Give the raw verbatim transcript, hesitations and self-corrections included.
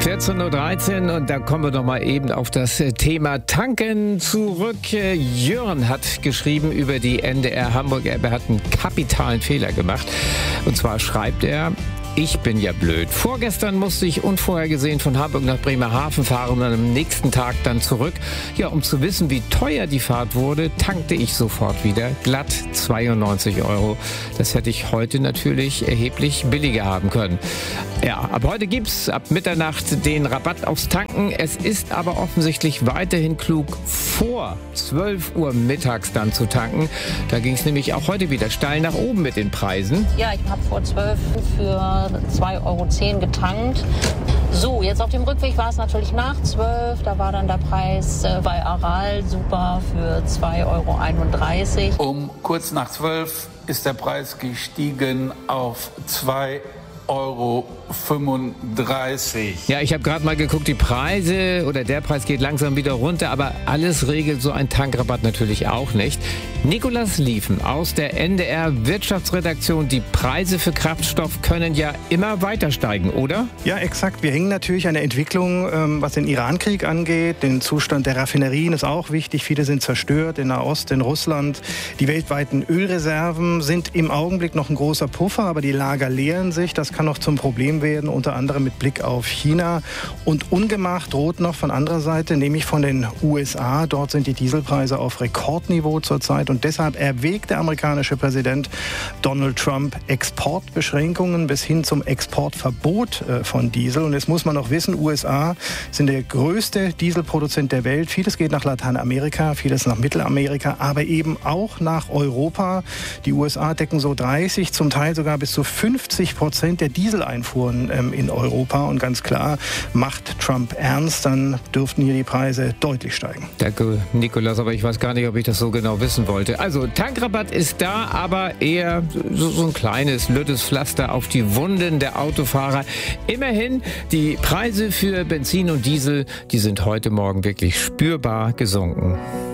vierzehn Uhr dreizehn und da kommen wir noch mal eben auf das Thema Tanken zurück. Jörn hat geschrieben über die N D R Hamburg-App, er hat einen kapitalen Fehler gemacht. Und zwar schreibt er: Ich bin ja blöd. Vorgestern musste ich unvorhergesehen von Hamburg nach Bremerhaven fahren und am nächsten Tag dann zurück. Ja, um zu wissen, wie teuer die Fahrt wurde, tankte ich sofort wieder. Glatt zweiundneunzig Euro. Das hätte ich heute natürlich erheblich billiger haben können. Ja, ab heute gibt's ab Mitternacht den Rabatt aufs Tanken. Es ist aber offensichtlich weiterhin klug, vor zwölf Uhr mittags dann zu tanken. Da ging es nämlich auch heute wieder steil nach oben mit den Preisen. Ja, ich habe vor zwölf für zwei Euro zehn getankt. So, jetzt auf dem Rückweg war es natürlich nach zwölf. Da war dann der Preis äh, bei Aral super für zwei Euro einunddreißig. Um kurz nach zwölf ist der Preis gestiegen auf zwei Euro fünfunddreißig. Ja, ich habe gerade mal geguckt, die Preise oder der Preis geht langsam wieder runter, aber alles regelt so ein Tankrabatt natürlich auch nicht. Nikolas Liefen aus der N D R Wirtschaftsredaktion, die Preise für Kraftstoff können ja immer weiter steigen, oder? Ja, exakt. Wir hängen natürlich an der Entwicklung, ähm, was den Irankrieg angeht. Den Zustand der Raffinerien ist auch wichtig. Viele sind zerstört in Nahost, in Russland. Die weltweiten Ölreserven sind im Augenblick noch ein großer Puffer, aber die Lager leeren sich. Das kann noch zum Problem werden, unter anderem mit Blick auf China. Und Ungemach droht noch von anderer Seite, nämlich von den U S A. Dort sind die Dieselpreise auf Rekordniveau zurzeit. Und deshalb erwägt der amerikanische Präsident Donald Trump Exportbeschränkungen bis hin zum Exportverbot von Diesel. Und jetzt muss man noch wissen, U S A sind der größte Dieselproduzent der Welt. Vieles geht nach Lateinamerika, vieles nach Mittelamerika, aber eben auch nach Europa. Die U S A decken so dreißig, zum Teil sogar bis zu fünfzig Prozent der Dieseleinfuhren ähm, in Europa. Und ganz klar, macht Trump ernst, dann dürften hier die Preise deutlich steigen. Danke, Nikolas, aber ich weiß gar nicht, ob ich das so genau wissen wollte. Also Tankrabatt ist da, aber eher so, so ein kleines, lüttes Pflaster auf die Wunden der Autofahrer. Immerhin, die Preise für Benzin und Diesel, die sind heute Morgen wirklich spürbar gesunken.